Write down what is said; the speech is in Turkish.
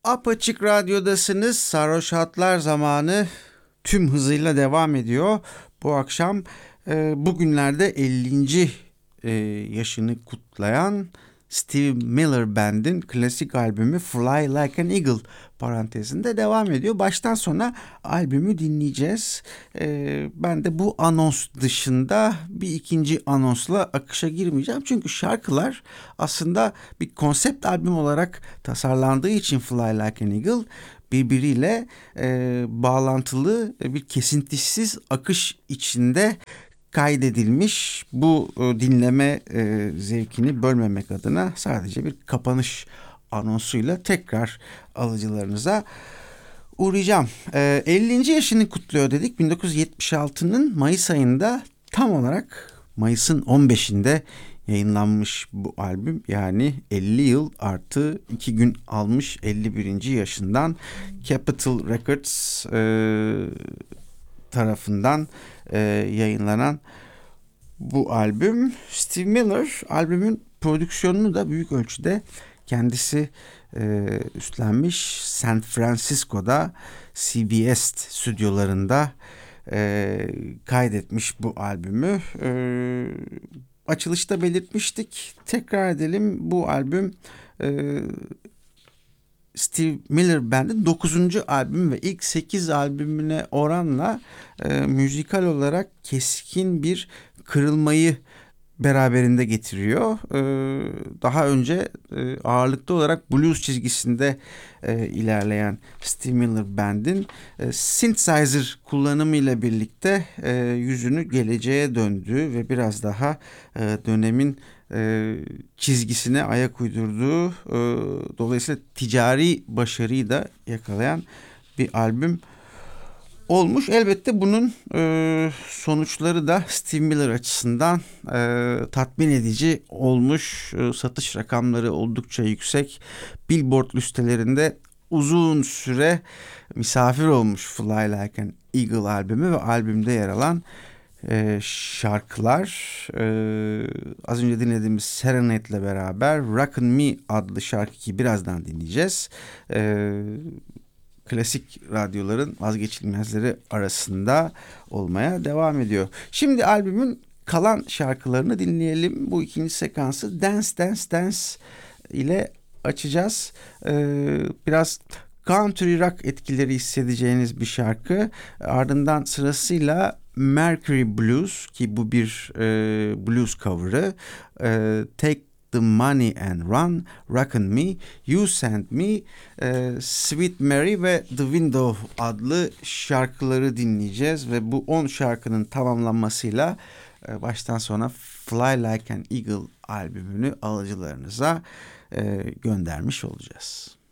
Apaçık Radyo'dasınız. Sarhoş Hatlar zamanı tüm hızıyla devam ediyor. Bu akşam bugünlerde 50. yaşını kutlayan Steve Miller Band'in klasik albümü Fly Like an Eagle parantezinde devam ediyor. Baştan sona albümü dinleyeceğiz. Ben de bu anons dışında bir ikinci anonsla akışa girmeyeceğim. Çünkü şarkılar aslında bir konsept albüm olarak tasarlandığı için Fly Like an Eagle birbiriyle bağlantılı bir kesintisiz akış içinde kaydedilmiş. Bu dinleme zevkini bölmemek adına sadece bir kapanış anonsuyla tekrar alıcılarınıza uğrayacağım. 50. yaşını kutluyor dedik. 1976'nın Mayıs ayında, tam olarak Mayıs'ın 15'inde yayınlanmış bu albüm. Yani 50 yıl artı 2 gün almış 51. yaşından Capitol Records tarafından yayınlanan bu albüm. Steve Miller albümün prodüksiyonunu da büyük ölçüde kendisi üstlenmiş. San Francisco'da CBS stüdyolarında kaydetmiş bu albümü. Açılışta belirtmiştik. Tekrar edelim, bu albüm Steve Miller Band'in 9. albüm ve ilk 8 albümüne oranla müzikal olarak keskin bir kırılmayı beraberinde getiriyor. Daha önce ağırlıklı olarak blues çizgisinde ilerleyen Steve Miller Band'in synthesizer kullanımıyla birlikte yüzünü geleceğe döndüğü ve biraz daha dönemin çizgisine ayak uydurduğu, dolayısıyla ticari başarıyı da yakalayan bir albüm olmuş. Elbette bunun sonuçları da Steve Miller açısından tatmin edici olmuş. Satış rakamları oldukça yüksek. Billboard listelerinde uzun süre misafir olmuş Fly Like an Eagle albümü ve albümde yer alan şarkılar. Az önce dinlediğimiz Serenade ile beraber Rockin' Me adlı şarkıyı birazdan dinleyeceğiz. Klasik radyoların vazgeçilmezleri arasında olmaya devam ediyor. Şimdi albümün kalan şarkılarını dinleyelim. Bu ikinci sekansı Dance Dance Dance ile açacağız. Biraz country rock etkileri hissedeceğiniz bir şarkı. Ardından sırasıyla Mercury Blues, ki bu bir blues cover'ı, Take the Money and Run, Rockin' Me, You Send Me, Sweet Mary ve The Window adlı şarkıları dinleyeceğiz ve bu 10 şarkının tamamlanmasıyla baştan sona Fly Like an Eagle albümünü alıcılarınıza göndermiş olacağız.